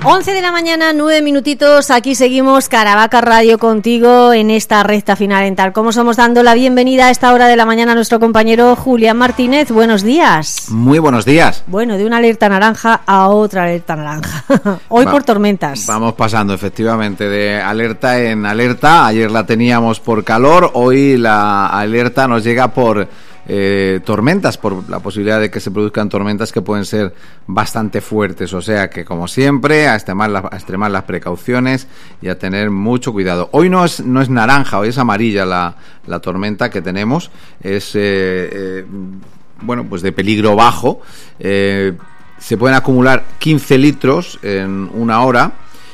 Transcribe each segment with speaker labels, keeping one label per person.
Speaker 1: 11 de la mañana, 9 minutitos, aquí seguimos Caravaca Radio contigo en esta recta final en Tal Como Somos, dando la bienvenida a esta hora de la mañana a nuestro compañero Julián Martínez. Buenos días.
Speaker 2: Muy buenos días.
Speaker 1: Bueno, de una alerta naranja a otra alerta naranja. Hoy por tormentas.
Speaker 2: Vamos pasando efectivamente de alerta en alerta. Ayer la teníamos por calor, hoy la alerta nos llega por tormentas, por la posibilidad de que se produzcan tormentas que pueden ser bastante fuertes, o sea que como siempre a extremar las precauciones y a tener mucho cuidado. Hoy no es naranja, hoy es amarilla la tormenta que tenemos, es bueno, pues de peligro bajo. Se pueden acumular 15 litros en una hora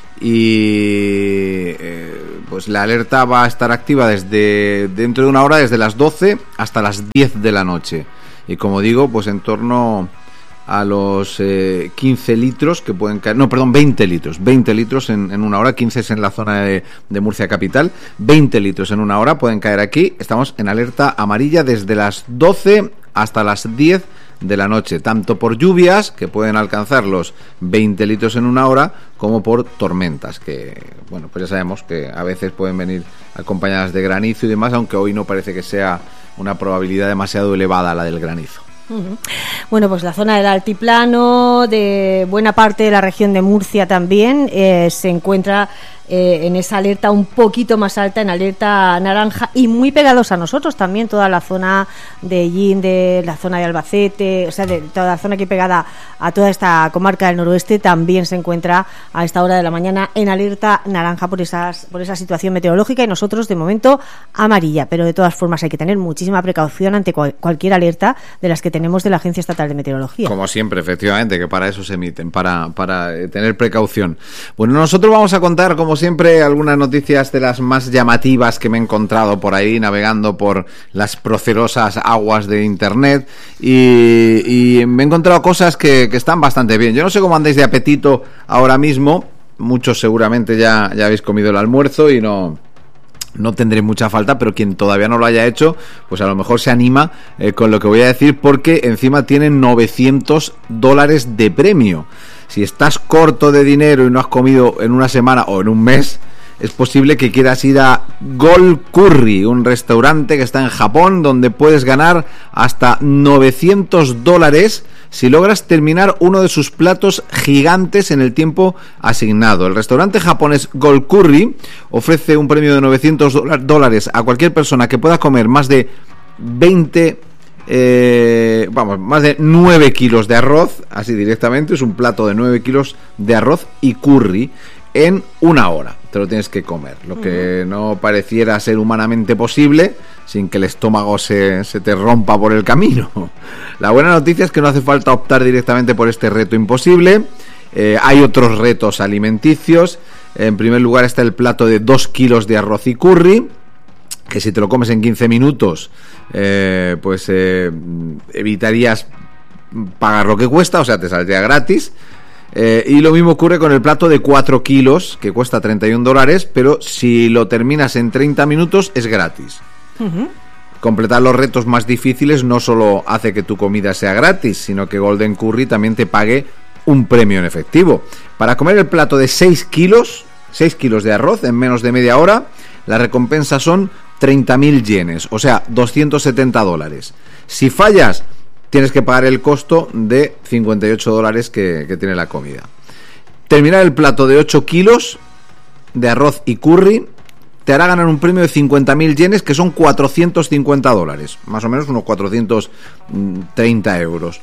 Speaker 2: y pues la alerta va a estar activa desde dentro de una hora, desde las 12 hasta las 10 de la noche. Y como digo, pues en torno a los 15 litros que pueden caer, 20 litros en una hora. 15 es en la zona de Murcia capital, 20 litros en una hora pueden caer aquí. Estamos en alerta amarilla desde las 12 hasta las 10 de la noche, tanto por lluvias, que pueden alcanzar los 20 litros en una hora, como por tormentas, que, bueno, pues ya sabemos que a veces pueden venir acompañadas de granizo y demás, aunque hoy no parece que sea una probabilidad demasiado elevada la del granizo.
Speaker 1: Bueno, pues la zona del altiplano, de buena parte de la región de Murcia también, se encuentra en esa alerta un poquito más alta, en alerta naranja, y muy pegados a nosotros también, toda la zona de Llín, de la zona de Albacete, o sea, de toda la zona aquí pegada a toda esta comarca del noroeste, también se encuentra a esta hora de la mañana en alerta naranja por esa situación meteorológica, y nosotros de momento amarilla, pero de todas formas hay que tener muchísima precaución ante cualquier alerta de las que tenemos de la Agencia Estatal de Meteorología.
Speaker 2: Como siempre, efectivamente, que para eso se emiten, para tener precaución. Bueno, nosotros vamos a contar, como siempre, algunas noticias de las más llamativas que me he encontrado por ahí navegando por las procerosas aguas de internet, y me he encontrado cosas que están bastante bien. Yo no sé cómo andáis de apetito ahora mismo, muchos seguramente ya habéis comido el almuerzo y no tendré mucha falta, pero quien todavía no lo haya hecho, pues a lo mejor se anima con lo que voy a decir, porque encima tienen $900 de premio. Si estás corto de dinero y no has comido en una semana o en un mes, es posible que quieras ir a Gold Curry, un restaurante que está en Japón, donde puedes ganar hasta $900 si logras terminar uno de sus platos gigantes en el tiempo asignado. El restaurante japonés Gold Curry ofrece un premio de $900 a cualquier persona que pueda comer más de 9 kilos de arroz, así directamente. Es un plato de 9 kilos de arroz y curry en una hora. Te lo tienes que comer, lo que no pareciera ser humanamente posible, sin que el estómago se te rompa por el camino. La buena noticia es que no hace falta optar directamente por este reto imposible. Hay otros retos alimenticios. En primer lugar está el plato de 2 kilos de arroz y curry, que si te lo comes en 15 minutos evitarías pagar lo que cuesta, o sea, te saldría gratis. Y lo mismo ocurre con el plato de 4 kilos, que cuesta $31, pero si lo terminas en 30 minutos es gratis. Completar los retos más difíciles no solo hace que tu comida sea gratis, sino que Golden Curry también te pague un premio en efectivo. Para comer el plato de 6 kilos de arroz en menos de media hora, la recompensa son 30.000 yenes, o sea, $270. Si fallas, tienes que pagar el costo de $58 que tiene la comida. Terminar el plato de 8 kilos de arroz y curry te hará ganar un premio de 50.000 yenes, que son $450, más o menos unos 430 euros.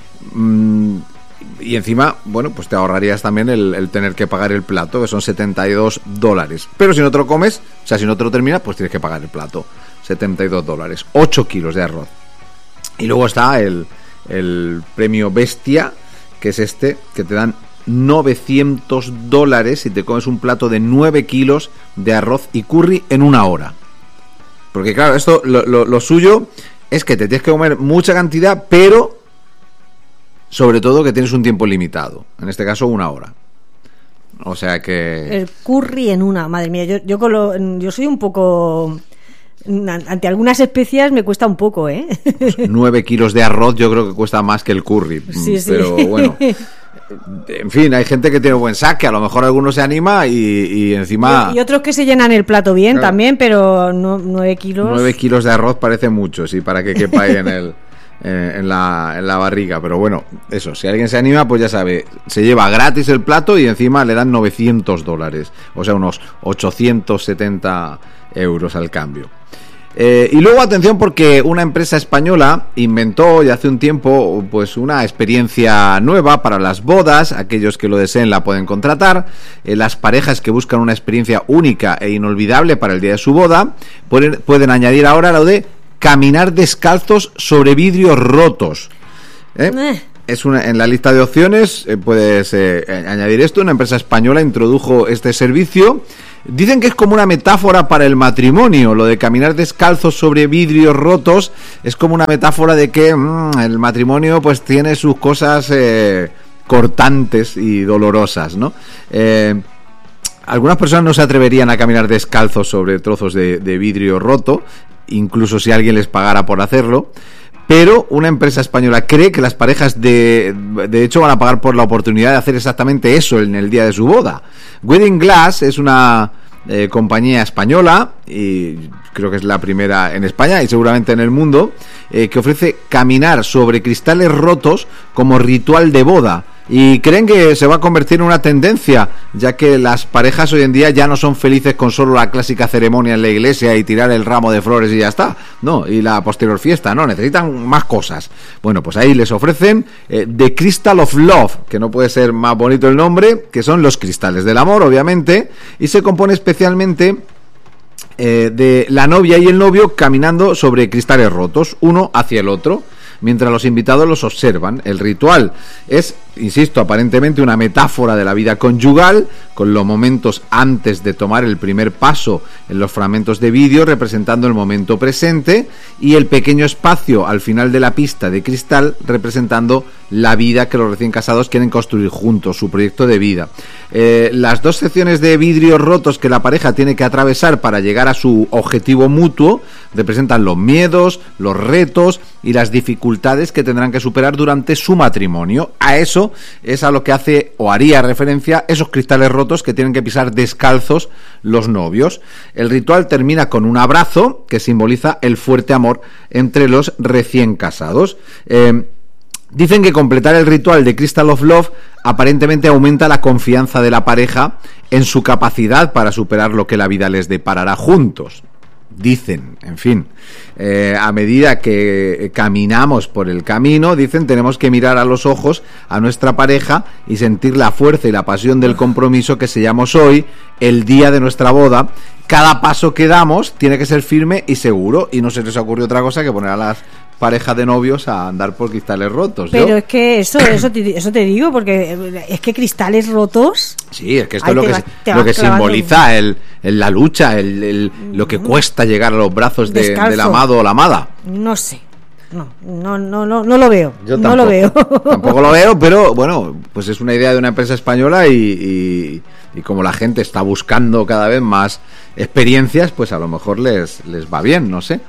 Speaker 2: Y encima, bueno, pues te ahorrarías también el tener que pagar el plato, que son $72. Pero si no te lo comes, o sea, si no te lo terminas, pues tienes que pagar el plato, $72. 8 kilos de arroz. Y luego está el premio bestia, que es este, que te dan $900 si te comes un plato de 9 kilos de arroz y curry en una hora. Porque claro, esto lo suyo es que te tienes que comer mucha cantidad, pero sobre todo que tienes un tiempo limitado, en este caso una hora. O sea que... El
Speaker 1: curry en una, madre mía, yo soy un poco... Ante algunas especias me cuesta un poco, ¿eh?
Speaker 2: 9 kilos de arroz yo creo que cuesta más que el curry.
Speaker 1: Sí, sí.
Speaker 2: Pero bueno, en fin, hay gente que tiene buen saque, a lo mejor alguno se anima y encima...
Speaker 1: Y otros que se llenan el plato bien, claro, también, pero 9 kilos...
Speaker 2: 9 kilos de arroz parece mucho, sí, para que quepa ahí en la barriga, pero bueno, eso, si alguien se anima, pues ya sabe, se lleva gratis el plato y encima le dan $900, o sea, unos 870 euros al cambio. Y luego atención, porque una empresa española inventó ya hace un tiempo pues una experiencia nueva para las bodas. Aquellos que lo deseen la pueden contratar. Las parejas que buscan una experiencia única e inolvidable para el día de su boda pueden añadir ahora lo de caminar descalzos sobre vidrios rotos. Es en la lista de opciones puedes añadir esto. Una empresa española introdujo este servicio. Dicen que es como una metáfora para el matrimonio. Lo de caminar descalzos sobre vidrios rotos es como una metáfora de que el matrimonio pues tiene sus cosas cortantes y dolorosas, ¿no? Algunas personas no se atreverían a caminar descalzos sobre trozos de vidrio roto, incluso si alguien les pagara por hacerlo. Pero una empresa española cree que las parejas de hecho van a pagar por la oportunidad de hacer exactamente eso en el día de su boda. Wedding Glass es una compañía española, y creo que es la primera en España y seguramente en el mundo, que ofrece caminar sobre cristales rotos como ritual de boda. Y creen que se va a convertir en una tendencia, ya que las parejas hoy en día ya no son felices con solo la clásica ceremonia en la iglesia y tirar el ramo de flores y ya está, no, y la posterior fiesta, no, necesitan más cosas. Bueno, pues ahí les ofrecen The Crystal of Love, que no puede ser más bonito el nombre, que son los cristales del amor, obviamente, y se compone especialmente de la novia y el novio caminando sobre cristales rotos, uno hacia el otro, mientras los invitados los observan. El ritual es, insisto, aparentemente una metáfora de la vida conyugal, con los momentos antes de tomar el primer paso en los fragmentos de vídeo representando el momento presente, y el pequeño espacio al final de la pista de cristal representando la vida que los recién casados quieren construir juntos, su proyecto de vida. Las dos secciones de vidrios rotos que la pareja tiene que atravesar para llegar a su objetivo mutuo representan los miedos, los retos y las dificultades que tendrán que superar durante su matrimonio. A eso es a lo que hace o haría referencia esos cristales rotos que tienen que pisar descalzos los novios. El ritual termina con un abrazo que simboliza el fuerte amor entre los recién casados. Dicen que completar el ritual de Crystal of Love aparentemente aumenta la confianza de la pareja en su capacidad para superar lo que la vida les deparará juntos. Dicen, en fin, a medida que caminamos por el camino, dicen, tenemos que mirar a los ojos a nuestra pareja y sentir la fuerza y la pasión del compromiso que sellamos hoy, el día de nuestra boda. Cada paso que damos tiene que ser firme y seguro, y no se les ocurre otra cosa que poner a las parejas de novios a andar por cristales rotos.
Speaker 1: Pero es que eso te digo, porque es que cristales rotos...
Speaker 2: Sí, es que esto es lo que simboliza la lucha, lo que cuesta llegar a los brazos del amado o la amada.
Speaker 1: No sé. No lo veo.
Speaker 2: Yo
Speaker 1: tampoco, no lo veo.
Speaker 2: Tampoco lo veo, pero bueno, pues es una idea de una empresa española y como la gente está buscando cada vez más experiencias, pues a lo mejor les va bien, no sé.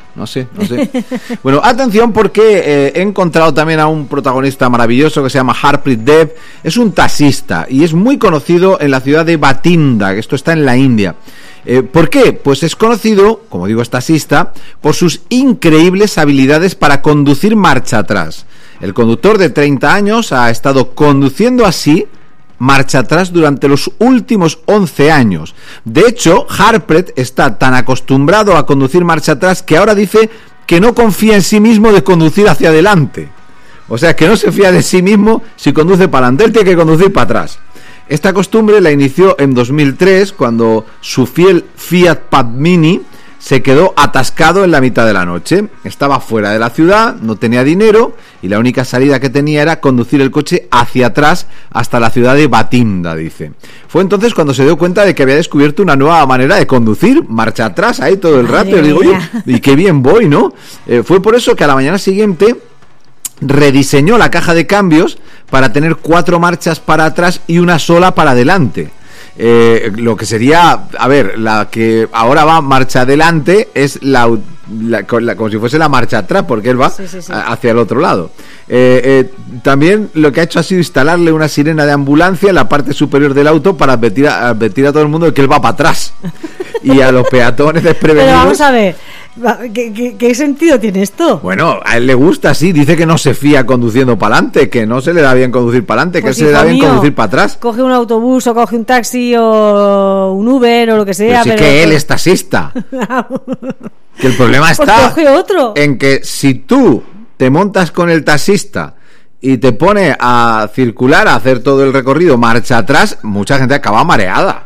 Speaker 2: Bueno, atención, porque he encontrado también a un protagonista maravilloso que se llama Harpreet Dev. Es un taxista y es muy conocido en la ciudad de Bathinda, que esto está en la India. ¿Por qué? Pues es conocido, como digo, es taxista, por sus increíbles habilidades para conducir marcha atrás. El conductor de 30 años ha estado conduciendo así marcha atrás durante los últimos 11 años. De hecho, Harpreet está tan acostumbrado a conducir marcha atrás que ahora dice que no confía en sí mismo de conducir hacia adelante. O sea, que no se fía de sí mismo si conduce para adelante, él tiene que conducir para atrás. Esta costumbre la inició en 2003, cuando su fiel Fiat Padmini se quedó atascado en la mitad de la noche. Estaba fuera de la ciudad, no tenía dinero y la única salida que tenía era conducir el coche hacia atrás hasta la ciudad de Bathinda, dice. Fue entonces cuando se dio cuenta de que había descubierto una nueva manera de conducir, marcha atrás ahí todo el rato. Y digo, oye, y qué bien voy, ¿no? Fue por eso que a la mañana siguiente rediseñó la caja de cambios para tener 4 marchas para atrás y una sola para adelante. Lo que sería, a ver, la que ahora va marcha adelante es la como si fuese la marcha atrás, porque él va hacia el otro lado. También lo que ha hecho ha sido instalarle una sirena de ambulancia en la parte superior del auto para advertir a todo el mundo de que él va para atrás. Y a los peatones desprevenidos.
Speaker 1: Pero vamos a ver, ¿qué sentido tiene esto?
Speaker 2: Bueno, a él le gusta así, dice que no se fía conduciendo para adelante, que no se le da bien conducir para adelante, pues que se le da bien conducir para atrás.
Speaker 1: Coge un autobús o coge un taxi o un Uber o lo que sea.
Speaker 2: Pero sí, que él es taxista. Que el problema está
Speaker 1: coge otro.
Speaker 2: En que si tú te montas con el taxista y te pone a circular, a hacer todo el recorrido marcha atrás, mucha gente acaba mareada.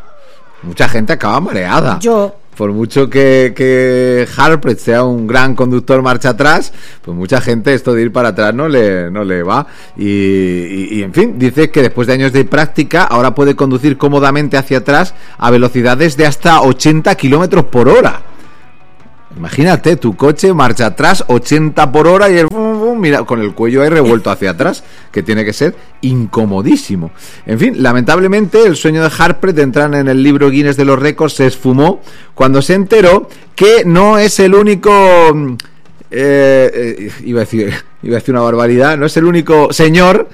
Speaker 1: Yo.
Speaker 2: Por mucho que Harpreet sea un gran conductor marcha atrás, pues mucha gente esto de ir para atrás no le va. Y en fin, dice que después de años de práctica ahora puede conducir cómodamente hacia atrás a velocidades de hasta 80 kilómetros por hora. Imagínate, tu coche marcha atrás 80 por hora y mira, con el cuello ahí revuelto hacia atrás, que tiene que ser incomodísimo. En fin, lamentablemente el sueño de Harpreet de entrar en el libro Guinness de los récords se esfumó cuando se enteró que no es el único... iba a decir una barbaridad, no es el único señor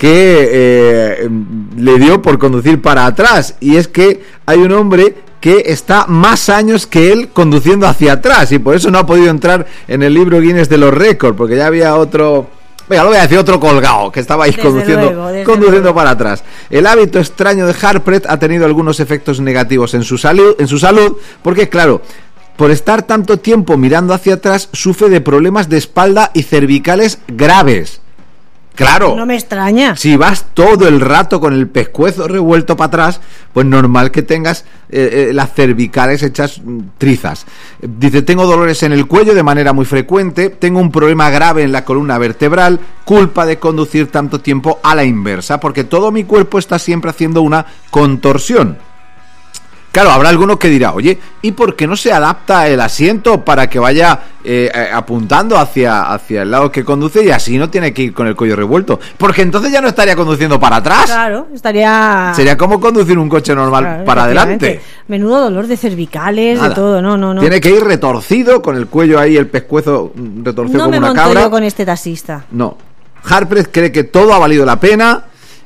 Speaker 2: que le dio por conducir para atrás, y es que hay un hombre que está más años que él conduciendo hacia atrás y por eso no ha podido entrar en el libro Guinness de los récords, porque ya había otro... Venga, lo voy a decir, otro colgado que estaba ahí conduciendo para atrás. El hábito extraño de Harpreet ha tenido algunos efectos negativos en su salud, porque claro, por estar tanto tiempo mirando hacia atrás sufre de problemas de espalda y cervicales graves. Claro.
Speaker 1: No me extraña.
Speaker 2: Si vas todo el rato con el pescuezo revuelto para atrás, pues normal que tengas las cervicales hechas trizas. Dice, tengo dolores en el cuello de manera muy frecuente, tengo un problema grave en la columna vertebral, culpa de conducir tanto tiempo a la inversa, porque todo mi cuerpo está siempre haciendo una contorsión. Claro, habrá alguno que dirá, oye, ¿y por qué no se adapta el asiento para que vaya apuntando hacia el lado que conduce y así no tiene que ir con el cuello revuelto? Porque entonces ya no estaría conduciendo para atrás.
Speaker 1: Claro, sería
Speaker 2: como conducir un coche normal para adelante.
Speaker 1: Menudo dolor de cervicales, de todo, no.
Speaker 2: Tiene que ir retorcido, con el cuello ahí, el pescuezo retorcido como una cabra. No me monto
Speaker 1: yo con este taxista.
Speaker 2: No. Harpreet cree que todo ha valido la pena.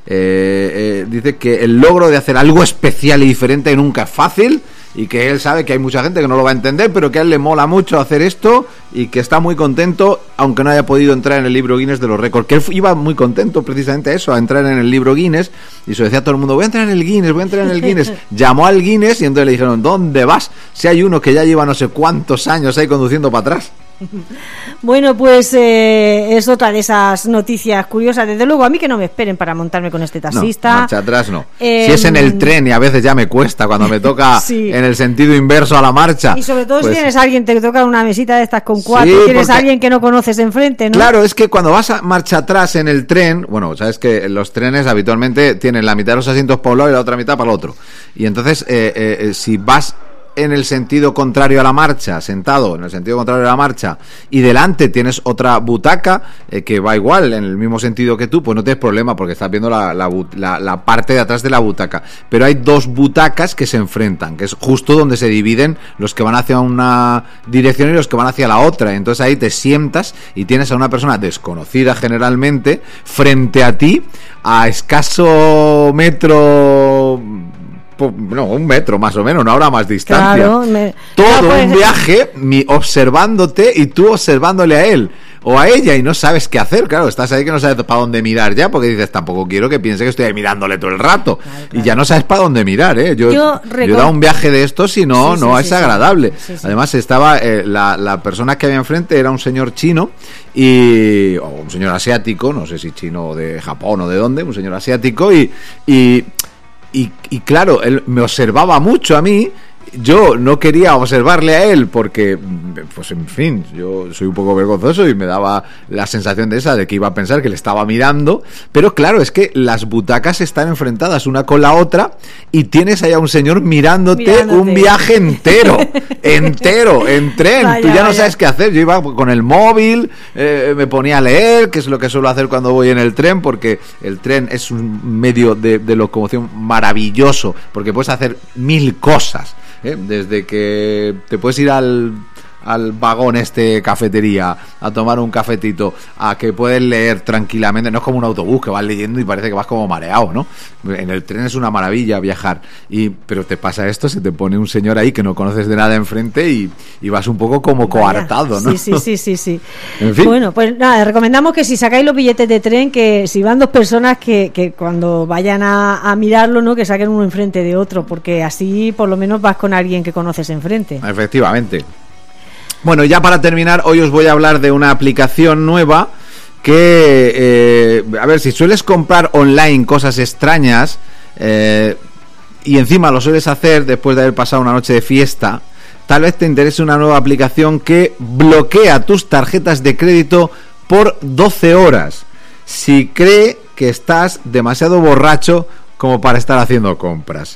Speaker 2: Dice que el logro de hacer algo especial y diferente nunca es fácil y que él sabe que hay mucha gente que no lo va a entender, pero que a él le mola mucho hacer esto y que está muy contento, aunque no haya podido entrar en el libro Guinness de los récords, que él iba muy contento precisamente a eso, a entrar en el libro Guinness, y se decía a todo el mundo, voy a entrar en el Guinness. Llamó al Guinness y entonces le dijeron, ¿dónde vas? Si hay uno que ya lleva no sé cuántos años ahí conduciendo para atrás.
Speaker 1: Bueno, pues es otra de esas noticias curiosas. Desde luego, a mí que no me esperen para montarme con este taxista.
Speaker 2: No, marcha atrás no. Si es en el tren, y a veces ya me cuesta cuando me toca sí. En el sentido inverso a la marcha.
Speaker 1: Y sobre todo
Speaker 2: pues,
Speaker 1: si tienes a alguien, te toca una mesita de estas con cuatro,
Speaker 2: sí,
Speaker 1: tienes a alguien que no conoces enfrente, ¿no?
Speaker 2: Claro, es que cuando vas a marcha atrás en el tren, bueno, sabes que los trenes habitualmente tienen la mitad de los asientos para un lado y la otra mitad para el otro. Y entonces, si vas en el sentido contrario a la marcha, sentado en el sentido contrario a la marcha, y delante tienes otra butaca que va igual en el mismo sentido que tú, pues no tienes problema porque estás viendo la parte de atrás de la butaca. Pero hay dos butacas que se enfrentan, que es justo donde se dividen los que van hacia una dirección y los que van hacia la otra. Entonces ahí te sientas y tienes a una persona desconocida generalmente frente a ti a escaso metro... No, 1 metro más o menos, no habrá más distancia.
Speaker 1: Claro,
Speaker 2: todo un viaje observándote y tú observándole a él o a ella y no sabes qué hacer. Claro, estás ahí que no sabes para dónde mirar ya, porque dices, tampoco quiero que piense que estoy ahí mirándole todo el rato. Claro. Y ya no sabes para dónde mirar, ¿eh? Yo he dado un viaje de estos y no es agradable. Sí. Además estaba la persona que había enfrente era un señor chino o un señor asiático, no sé si chino o de Japón o de dónde, un señor asiático y claro, él me observaba mucho a mí. Yo no quería observarle a él porque, pues en fin, yo soy un poco vergonzoso y me daba la sensación de que iba a pensar que le estaba mirando. Pero claro, es que las butacas están enfrentadas una con la otra y tienes allá un señor mirándote. Un viaje entero en tren. Vaya, tú ya no sabes qué hacer. Yo iba con el móvil, me ponía a leer, que es lo que suelo hacer cuando voy en el tren, porque el tren es un medio de locomoción maravilloso, porque puedes hacer 1000 cosas. Desde que te puedes ir al al vagón cafetería a tomar un cafetito, a que puedes leer tranquilamente. No es como un autobús que vas leyendo y parece que vas como mareado, ¿no? En el tren es una maravilla viajar, pero te pasa esto, se te pone un señor ahí que no conoces de nada enfrente y vas un poco como coartado, ¿no?
Speaker 1: Sí.
Speaker 2: En fin.
Speaker 1: Bueno, pues nada, recomendamos que si sacáis los billetes de tren, que si van dos personas, que cuando vayan a mirarlo, ¿no?, que saquen uno enfrente de otro, porque así por lo menos vas con alguien que conoces enfrente.
Speaker 2: Efectivamente. Bueno, ya para terminar, hoy os voy a hablar de una aplicación nueva que, a ver, si sueles comprar online cosas extrañas y encima lo sueles hacer después de haber pasado una noche de fiesta, tal vez te interese una nueva aplicación que bloquea tus tarjetas de crédito por 12 horas si cree que estás demasiado borracho como para estar haciendo compras.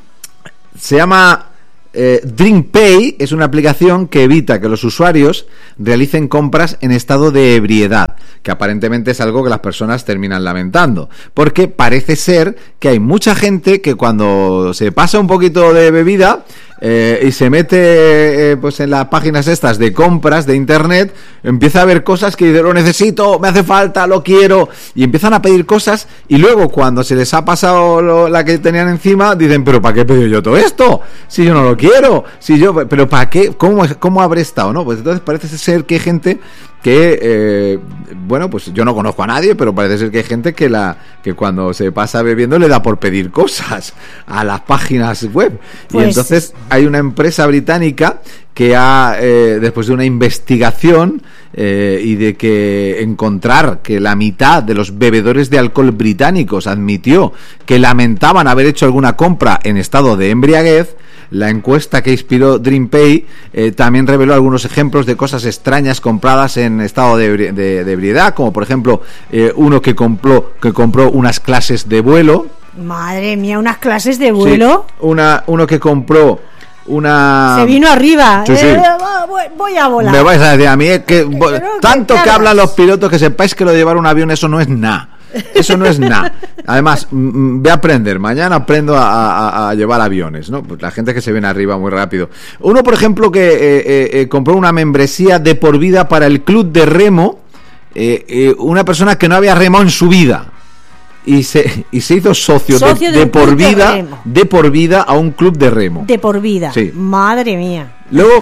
Speaker 2: Se llama DreamPay, es una aplicación que evita que los usuarios realicen compras en estado de ebriedad, que aparentemente es algo que las personas terminan lamentando, porque parece ser que hay mucha gente que cuando se pasa un poquito de bebida y se mete pues en las páginas estas de compras de internet, empieza a ver cosas que dice, lo necesito, me hace falta, lo quiero, y empiezan a pedir cosas, y luego cuando se les ha pasado la que tenían encima, dicen, pero ¿para qué he pedido yo todo esto? Si yo no lo quiero, pero ¿para qué? ¿Cómo habré estado? ¿No? Pues entonces parece ser que hay gente que bueno, pues yo no conozco a nadie, pero parece ser que hay gente que cuando se pasa bebiendo le da por pedir cosas a las páginas web. Pues, y entonces hay una empresa británica que después de una investigación y de que encontrar que la mitad de los bebedores de alcohol británicos admitió que lamentaban haber hecho alguna compra en estado de embriaguez, la encuesta que inspiró DreamPay también reveló algunos ejemplos de cosas extrañas compradas en estado de ebriedad, como por ejemplo uno que compró unas clases de vuelo.
Speaker 1: Madre mía, ¿unas clases de vuelo?
Speaker 2: Sí, uno que compró una...
Speaker 1: Se vino arriba.
Speaker 2: Sí.
Speaker 1: Voy a volar.
Speaker 2: Me vais a decir a mí tanto que hablan los pilotos, que sepáis que lo de llevar un avión, eso no es nada. Eso no es nada. Además, voy a aprender. Mañana aprendo a llevar aviones, ¿no? Pues la gente que se viene arriba muy rápido. Uno, por ejemplo, que compró una membresía de por vida para el club de remo. Una persona que no había remado en su vida. Y se hizo socio de por vida a un club de remo. De por vida. Sí.
Speaker 1: Madre mía.
Speaker 2: Luego,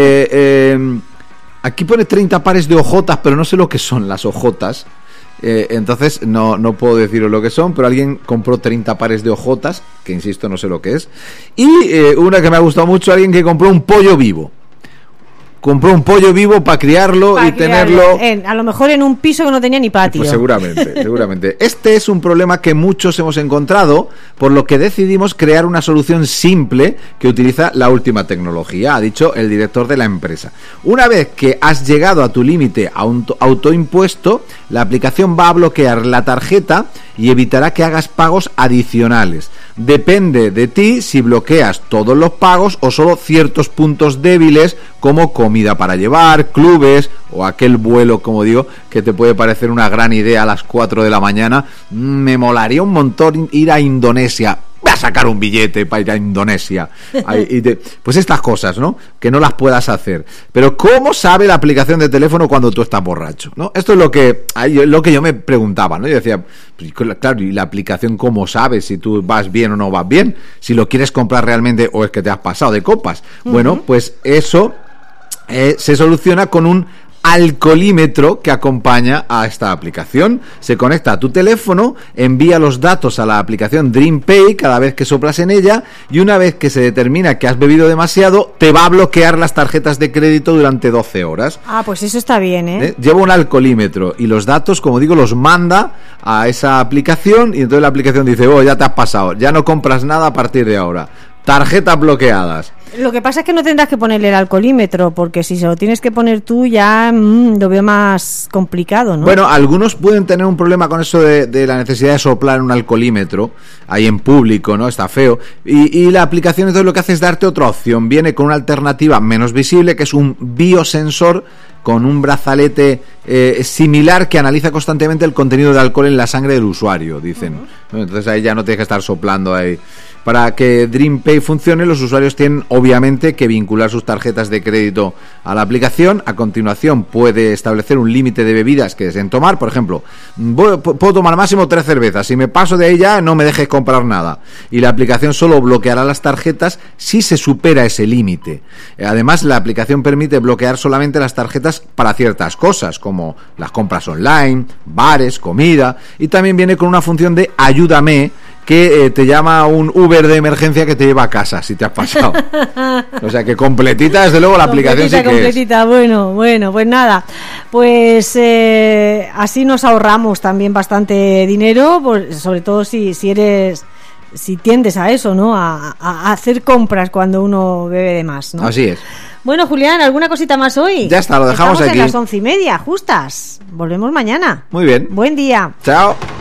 Speaker 2: aquí pone 30 pares de ojotas, pero no sé lo que son las ojotas. Entonces no puedo deciros lo que son, pero alguien compró 30 pares de ojotas, que insisto, no sé lo que es. Y una que me ha gustado mucho, alguien que compró un pollo vivo. Compró un pollo vivo para criarlo y tenerlo...
Speaker 1: a lo mejor en un piso que no tenía ni patio.
Speaker 2: Pues seguramente. Este es un problema que muchos hemos encontrado, por lo que decidimos crear una solución simple que utiliza la última tecnología, ha dicho el director de la empresa. Una vez que has llegado a tu límite autoimpuesto, la aplicación va a bloquear la tarjeta y evitará que hagas pagos adicionales. Depende de ti si bloqueas todos los pagos o solo ciertos puntos débiles, como comida para llevar, clubes o aquel vuelo, como digo, que te puede parecer una gran idea a las 4 de la mañana. Me molaría un montón ir a Indonesia. Voy a sacar un billete para ir a Indonesia. Pues estas cosas, ¿no? Que no las puedas hacer. Pero ¿cómo sabe la aplicación de teléfono cuando tú estás borracho? ¿No? Esto es lo que yo me preguntaba, ¿no? Yo decía, claro, ¿y la aplicación cómo sabe si tú vas bien o no vas bien? Si lo quieres comprar realmente o es que te has pasado de copas. Bueno, pues eso se soluciona con un alcoholímetro que acompaña a esta aplicación. Se conecta a tu teléfono, envía los datos a la aplicación DreamPay cada vez que soplas en ella, y una vez que se determina que has bebido demasiado, te va a bloquear las tarjetas de crédito durante 12 horas.
Speaker 1: Ah, pues eso está bien, ¿eh?
Speaker 2: Lleva un alcoholímetro y los datos, como digo, los manda a esa aplicación, y entonces la aplicación dice, ya te has pasado, ya no compras nada a partir de ahora. Tarjetas bloqueadas.
Speaker 1: Lo que pasa es que no tendrás que ponerle el alcoholímetro, porque si se lo tienes que poner tú ya lo veo más complicado, ¿no?
Speaker 2: Bueno, algunos pueden tener un problema con eso de la necesidad de soplar un alcoholímetro ahí en público, ¿no? Está feo. Y la aplicación entonces lo que hace es darte otra opción. Viene con una alternativa menos visible, que es un biosensor con un brazalete similar que analiza constantemente el contenido de alcohol en la sangre del usuario, dicen. Entonces ahí ya no tienes que estar soplando ahí. Para que DreamPay funcione, los usuarios tienen obviamente obviamente que vincular sus tarjetas de crédito a la aplicación. A continuación puede establecer un límite de bebidas que deseen tomar. Por ejemplo, puedo tomar máximo 3 cervezas. Si me paso de ella, no me dejes comprar nada. Y la aplicación solo bloqueará las tarjetas si se supera ese límite. Además, la aplicación permite bloquear solamente las tarjetas para ciertas cosas, como las compras online, bares, comida, y también viene con una función de ayúdame, que te llama un Uber de emergencia que te lleva a casa si te has pasado. O sea que completita, desde luego, la aplicación sí que
Speaker 1: completita. Es. Bueno, pues nada, pues así nos ahorramos también bastante dinero, pues, sobre todo si tiendes a eso, ¿no? A hacer compras cuando uno bebe de más, ¿no?
Speaker 2: Así es.
Speaker 1: Bueno, Julián, ¿alguna cosita más hoy?
Speaker 2: Ya está, lo dejamos. Estamos
Speaker 1: aquí. A las 11:30, justas. Volvemos mañana.
Speaker 2: Muy bien.
Speaker 1: Buen día.
Speaker 2: Chao.